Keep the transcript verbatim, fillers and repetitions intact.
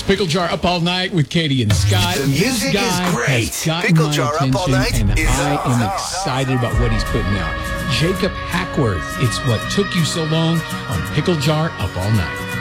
Pickle Jar Up All Night with Katie and Scott. The music this guy is great. Has gotten Pickle my Jar attention, Up All Night and is I awesome. am excited about what he's putting out. Jacob Hackworth. It's What Took You So Long on Pickle Jar Up All Night.